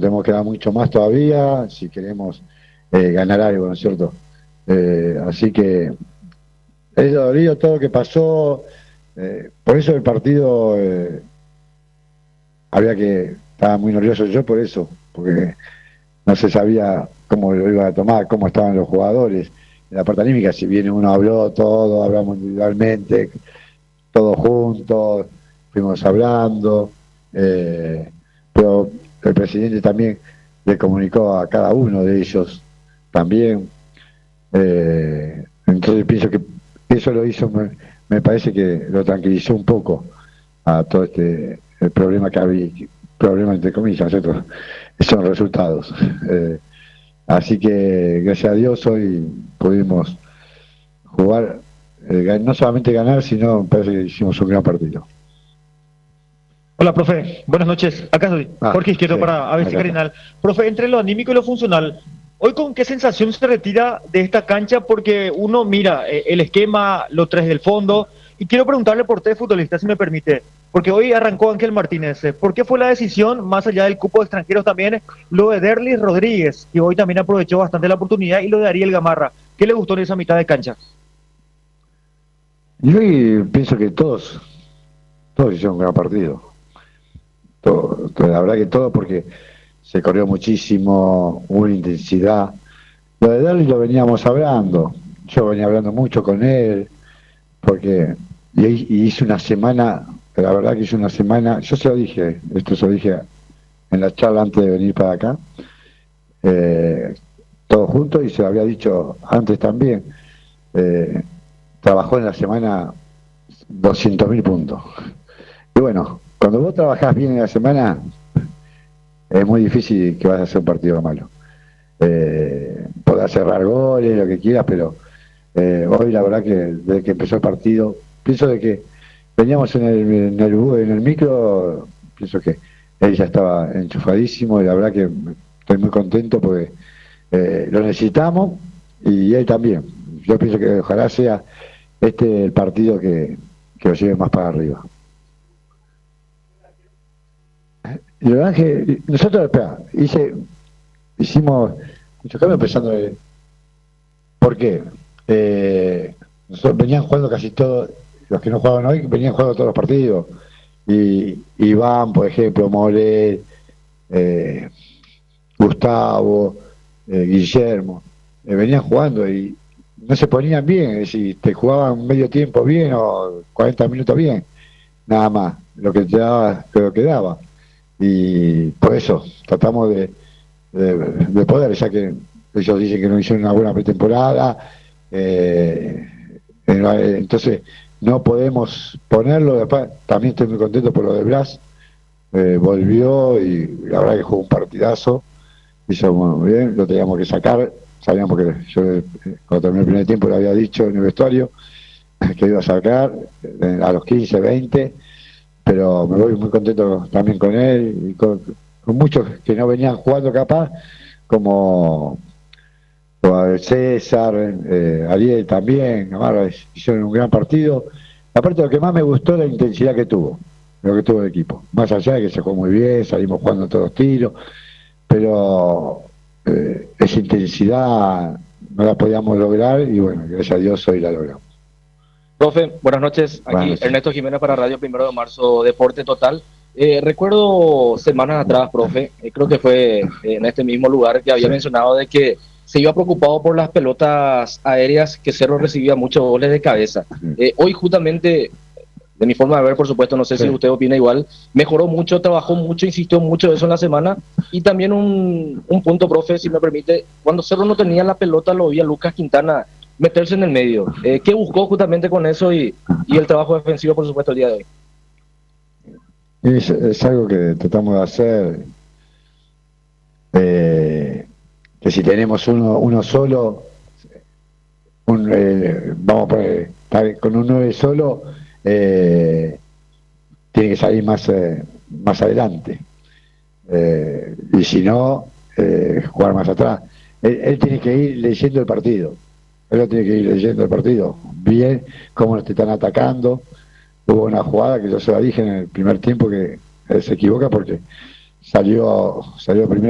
tenemos que dar mucho más todavía si queremos ganar algo, ¿no es cierto? Así que es dolorido todo lo que pasó, por eso el partido estaba muy nervioso yo por eso, porque no se sabía cómo lo iba a tomar, cómo estaban los jugadores. En la parte anímica, si bien uno habló todo, hablamos individualmente, todos juntos, fuimos hablando, pero el presidente también le comunicó a cada uno de ellos también. Entonces pienso que eso lo hizo, me parece que lo tranquilizó un poco a todo el problema que había, problema entre comillas, ¿cierto? Son resultados. Así que gracias a Dios hoy pudimos jugar, no solamente ganar, sino me parece que hicimos un gran partido. Hola, profe. Buenas noches. Acá estoy. Jorge Sí, Izquierdo para ABC acá está. Cardinal. Profe, entre lo anímico y lo funcional, ¿hoy con qué sensación se retira de esta cancha? Porque uno mira el esquema, los tres del fondo, y quiero preguntarle por tres futbolistas, si me permite. Porque hoy arrancó Ángel Martínez. ¿Por qué fue la decisión, más allá del cupo de extranjeros también, lo de Derlis Rodríguez, que hoy también aprovechó bastante la oportunidad, y lo de Ariel Gamarra? ¿Qué le gustó en esa mitad de cancha? Y hoy pienso que todos hicieron un gran partido. La verdad que todo porque se corrió muchísimo, hubo una intensidad. Lo de Derli lo veníamos hablando, yo venía hablando mucho con él, porque y hice una semana, la verdad que hice una semana, yo se lo dije, esto se lo dije en la charla antes de venir para acá, eh, todos juntos y se lo había dicho antes también. eh, Trabajó en la semana 200.000 puntos. Y bueno, cuando vos trabajás bien en la semana, es muy difícil que vas a hacer un partido malo. Podrás cerrar goles, lo que quieras, pero hoy la verdad que desde que empezó el partido, pienso de que veníamos en el micro, pienso que él ya estaba enchufadísimo y la verdad que estoy muy contento porque lo necesitamos y él también. Yo pienso que ojalá sea el partido que lo lleve más para arriba. Y la verdad que nosotros, espera, hicimos muchos cambios pensando en por qué. Nosotros venían jugando casi todos, los que no jugaban hoy, venían jugando todos los partidos. Y Iván, por ejemplo, Moret, eh, Gustavo, Guillermo, venían jugando y no se ponían bien, es decir, te jugaban medio tiempo bien o 40 minutos bien, nada más, lo que te daba, lo que daba. Y por eso tratamos de poder, ya que ellos dicen que no hicieron una buena pretemporada, eh, entonces no podemos ponerlo. Después, también estoy muy contento por lo de Blas, volvió y la verdad que jugó un partidazo, hizo muy bien, lo teníamos que sacar, sabíamos que yo cuando terminé el primer tiempo le había dicho en el vestuario que iba a sacar a los 15, 20, pero me voy muy contento también con él y con muchos que no venían jugando capaz, como César, Ariel también, Navarra, hicieron un gran partido. Aparte, lo que más me gustó es la intensidad que tuvo, lo que tuvo el equipo. Más allá de que se jugó muy bien, salimos jugando todos los tiros, pero esa intensidad no la podíamos lograr y bueno, gracias a Dios hoy la logramos. Profe, buenas noches. Buenas Aquí noches. Ernesto Jiménez para Radio Primero de Marzo, Deporte Total. Recuerdo semanas atrás, profe, creo que fue en este mismo lugar que había Sí. mencionado de que se iba preocupado por las pelotas aéreas, que Cerro recibía muchos goles de cabeza. Hoy justamente, de mi forma de ver, por supuesto, no sé Sí. si usted opina igual, mejoró mucho, trabajó mucho, insistió mucho de eso en la semana. Y también un punto, profe, si me permite, cuando Cerro no tenía la pelota, lo vi a Lucas Quintana meterse en el medio. ¿Qué buscó justamente con eso y el trabajo defensivo, por supuesto, el día de hoy? Es algo que tratamos de hacer, que si tenemos uno solo, vamos a poner, con un 9 solo, eh, tiene que salir más adelante. Y si no, jugar más atrás. Él tiene que ir leyendo el partido. Él lo tiene que ir leyendo el partido. Bien, cómo te están atacando. Hubo una jugada que yo se la dije en el primer tiempo que él se equivoca porque salió primero